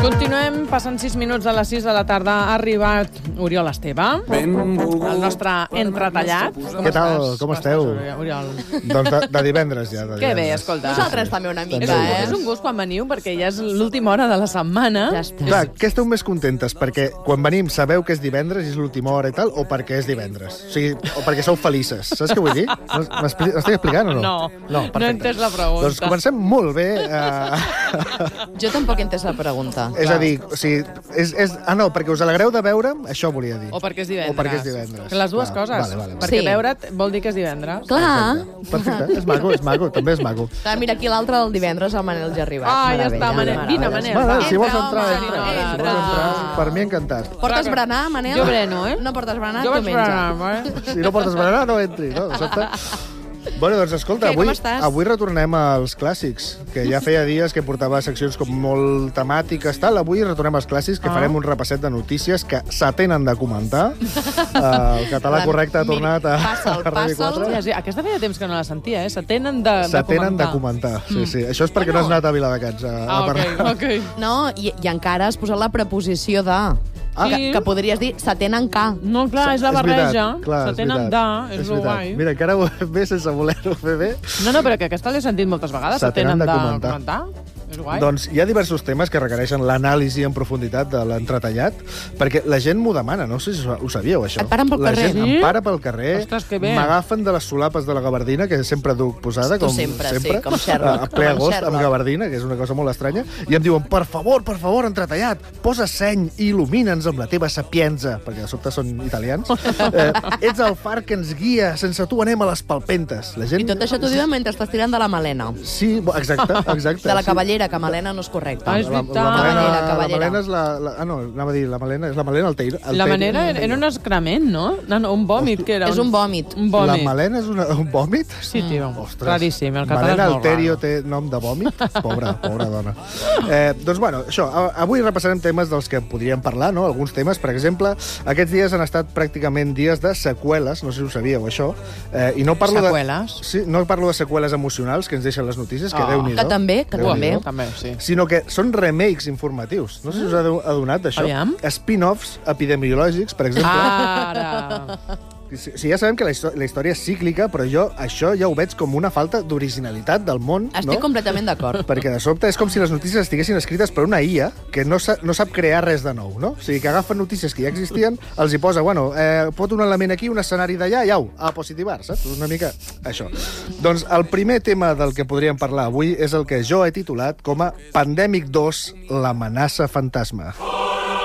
Continuem, passant 6 minuts de les 6 de la tarda. Ha arribat Oriol Esteve, el nostre entretallat. Què tal? Com esteu? Oriol? Doncs de divendres ja. Que bé, escolta. Nosaltres també una mica, És un gust quan veniu, perquè ja és l'última hora de la setmana. Ja està. Clar, què esteu més contentes? Perquè quan venim sabeu que és divendres i és l'última hora i tal, o perquè és divendres? O sigui, o perquè sou felices. Saps què vull dir? M'estic explicant o no? No he entès la pregunta. Doncs comencem molt bé. Jo tampoc he entès la pregunta. És a dir, o sigui, no, perquè us alegreu de veure'm, això volia dir. O perquè és divendres. O perquè és divendres. Les dues coses. Vale. Perquè Sí. veure't vol dir que és divendres. Clar. Perfecte, és maco, també és maco. Clar, mira, aquí l'altre del divendres, el Manel ja ha arribat. Ah, ja Meravella, està, Manel. meravella. Vine, Manel. Manel, si vols Entra, entrar, home, entra. Si entra. vols entrar, per mi encantat. Portes berenar, Manel? Jo breno, No portes berenar, Jo tu vaig menja. berenar, Si no portes berenar, no entri, no? De sobte. Bueno, doncs escolta, Què, com estàs? avui retornem als clàssics, que ja feia dies que portava seccions com molt temàtiques, tal. Avui retornem als clàssics, que farem un repasset de notícies que s'atenen de comentar. El català correcte ha tornat a Passa'l, Ràdio passa'l. 4. Sí, aquesta feia temps que no la sentia, eh? S'atenen de S'atenen de comentar. comentar, sí. Això és perquè no has anat a Viladecans a parlar. Ok. No, i encara has posat la preposició de... Sí. Que podries dir s'atenen K. No, clar, és la barreja. veritat, clar, és S'atenen veritat. de, és lo veritat. guai. Mira, encara ho he fet bé sense voler-ho fer bé. No, però que aquesta l'he sentit moltes vegades. S'atenen de de comentar. comentar. És guai. Doncs hi ha diversos temes que requereixen l'anàlisi en profunditat de l'entretallat, perquè la gent m'ho demana, no sé si ho sabíeu, això. Et paren pel la carrer. gent Sí? em para pel carrer, Ostres, que bé. m'agafen de les solapes de la gabardina, que sempre duc posada, Tu com sempre, sí, com Sherlock, a ple com en agost, Sherlock. amb gabardina, que és una cosa molt estranya, i em diuen, per favor, entretallat, posa seny i il·lumina'ns amb la teva sapienza, perquè de sobte són italians. Ets el far que ens guia, sense tu anem a les palpentes. La gent... I tot això t'ho diuen mentre estàs tirant de la melena. Sí, exacte. De la sí. cavallera, que melena no és correcta. Ah, és La veritat. Cavallera. La melena és la... no, anava a dir la melena, és la melena alteiro. La manera era un excrement, no? No, un vòmit, que era. És un vòmit. Un La vòmit. melena és un vòmit? Sí, tio. Ostres. Raríssim, el català Malena és molt Alterio raro. té nom de vòmit? Pobra dona. Doncs, bueno, això, avui repassarem temes dels que podríem parlar, no? Alguns temes, per exemple, aquests dies han estat pràcticament dies de seqüeles, no sé si ho sabíeu, això, i no parlo Seqüeles? Sí, no parlo de seqüeles emocionals que ens deixen les notícies, que Oh. Déu-n'hi-do. Que també, que Déu-n'hi-do. també. També, sí. Sinó que són remakes informatius. No sé si us heu adonat d'això. Aviam. Spin-offs epidemiològics, per exemple. Ara. Sí, ja sabem que la història és cíclica, però jo això ja ho veig com una falta d'originalitat del món, Estic no? completament d'acord. Perquè de sobte és com si les notícies estiguessin escrites per una IA que no sap crear res de nou, no? O sigui, que agafen notícies que ja existien, els hi posa, pot un element aquí, un escenari d'allà, i au, a positivar, saps? Una mica això. Doncs el primer tema del que podríem parlar avui és el que jo he titulat com a Pandèmic 2, l'amenaça fantasma.